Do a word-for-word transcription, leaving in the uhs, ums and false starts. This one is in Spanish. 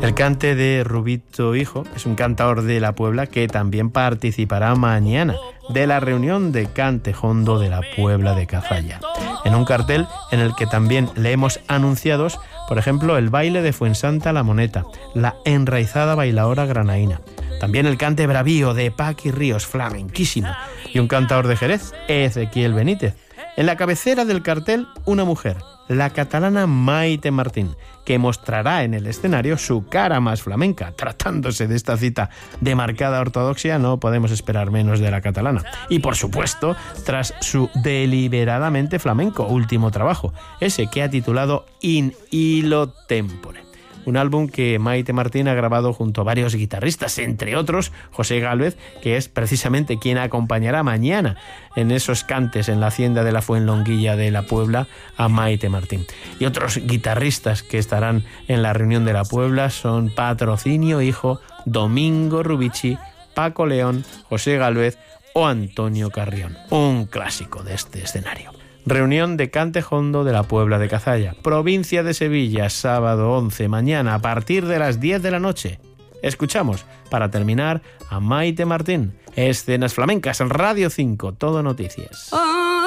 El cante de Rubito Hijo es un cantador de la Puebla que también participará mañana de la reunión de Cante Jondo de la Puebla de Cazalla, en un cartel en el que también le hemos anunciados, por ejemplo, el baile de Fuensanta La Moneta, la enraizada bailaora granaína, también el cante bravío de Paqui Ríos, flamenquísimo, y un cantador de Jerez, Ezequiel Benítez. En la cabecera del cartel, una mujer, la catalana Maite Martín, que mostrará en el escenario su cara más flamenca. Tratándose de esta cita de marcada ortodoxia, no podemos esperar menos de la catalana. Y por supuesto, tras su deliberadamente flamenco último trabajo, ese que ha titulado In Illo Tempore. Un álbum que Maite Martín ha grabado junto a varios guitarristas, entre otros José Gálvez, que es precisamente quien acompañará mañana en esos cantes en la hacienda de la Fuenlonguilla de la Puebla a Maite Martín. Y otros guitarristas que estarán en la reunión de la Puebla son Patrocinio Hijo, Domingo Rubici, Paco León, José Gálvez o Antonio Carrión, un clásico de este escenario. Reunión de Cante Jondo de la Puebla de Cazalla, provincia de Sevilla, sábado once, mañana a partir de las diez de la noche. Escuchamos, para terminar, a Maite Martín. Escenas Flamencas, Radio cinco, Todo Noticias.